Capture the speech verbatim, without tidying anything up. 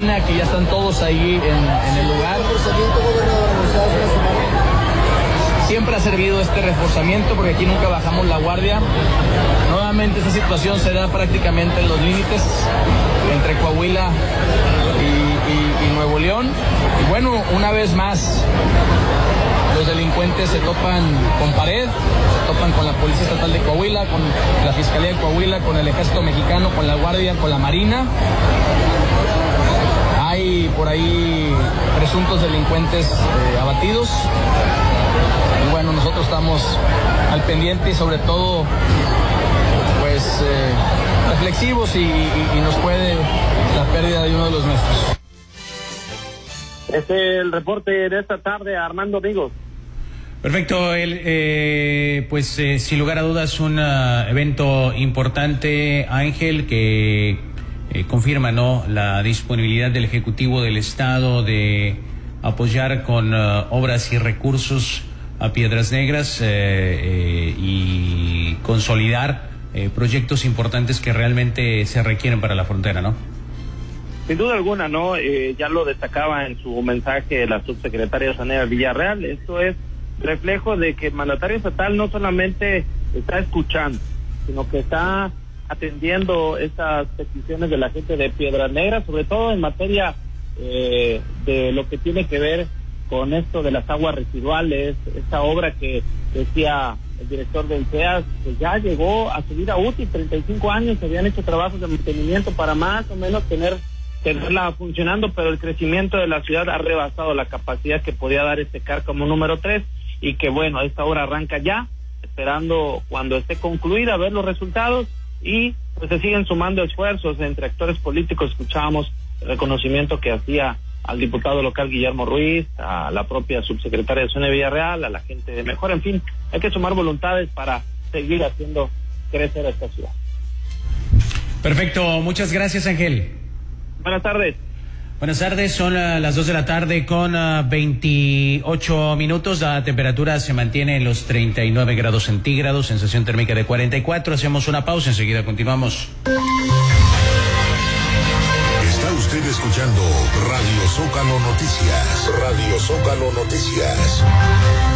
rutina, que ya están todos ahí en, en el lugar. Siempre ha servido este reforzamiento porque aquí nunca bajamos la guardia. Nuevamente esta situación se da prácticamente en los límites entre Coahuila y, y, y Nuevo León. Y bueno, una vez más, los delincuentes se topan con pared, se topan con la Policía Estatal de Coahuila, con la Fiscalía de Coahuila, con el Ejército Mexicano, con la Guardia, con la Marina. Hay por ahí presuntos delincuentes eh, abatidos. Y bueno, nosotros estamos al pendiente y sobre todo, pues, eh, reflexivos y, y, y nos puede la pérdida de uno de los nuestros. Este es el reporte de esta tarde, Armando Vigos. Perfecto, el, eh, pues eh, sin lugar a dudas un uh, evento importante, Ángel, que eh, confirma, ¿no?, la disponibilidad del Ejecutivo del Estado de apoyar con uh, obras y recursos a Piedras Negras eh, eh, y consolidar eh, proyectos importantes que realmente se requieren para la frontera, ¿no? Sin duda alguna, ¿no? Eh, ya lo destacaba en su mensaje la subsecretaria Sanera Villarreal. Esto es reflejo de que el mandatario estatal no solamente está escuchando, sino que está atendiendo estas peticiones de la gente de Piedras Negras, sobre todo en materia eh, de lo que tiene que ver con esto de las aguas residuales, esta obra que decía el director del C E A S, que ya llegó a su vida útil, treinta y cinco años, se habían hecho trabajos de mantenimiento para más o menos tener tenerla funcionando, pero el crecimiento de la ciudad ha rebasado la capacidad que podía dar este C A R como número tres, y que bueno, esta obra arranca ya, esperando cuando esté concluida ver los resultados, y pues se siguen sumando esfuerzos entre actores políticos. Escuchábamos el reconocimiento que hacía al diputado local Guillermo Ruiz, a la propia subsecretaria de Sonia Villarreal, a la gente de Mejor, en fin, hay que sumar voluntades para seguir haciendo crecer a esta ciudad. Perfecto, muchas gracias, Ángel. Buenas tardes. Buenas tardes, son uh, las dos de la tarde con uh, veintiocho minutos, la temperatura se mantiene en los treinta y nueve grados centígrados, sensación térmica de cuarenta y cuatro, hacemos una pausa, enseguida continuamos. Está usted escuchando Radio Zócalo Noticias, Radio Zócalo Noticias.